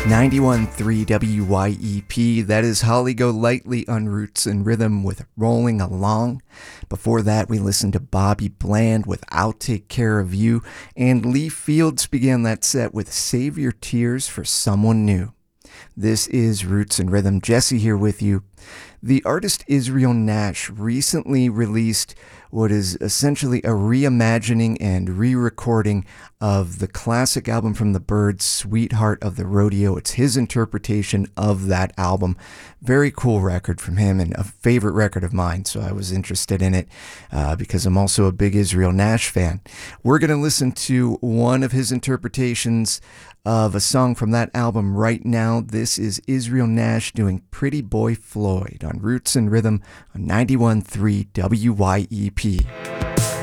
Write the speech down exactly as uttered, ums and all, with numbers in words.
ninety-one point three W Y E P, that is Holly Golightly on Roots and Rhythm with Rolling Along. Before that, we listened to Bobby Bland with I'll Take Care of You, and Lee Fields began that set with Save Your Tears for Someone New. This is Roots and Rhythm. Jesse here with you. The artist Israel Nash recently released what is essentially a reimagining and re-recording of the classic album from the Byrds, Sweetheart of the Rodeo. It's his interpretation of that album. Very cool record from him and a favorite record of mine, so I was interested in it uh, because I'm also a big Israel Nash fan. We're going to listen to one of his interpretations of a song from that album right now. This is Israel Nash doing Pretty Boy Floyd on Roots and Rhythm on ninety-one point three W Y E P.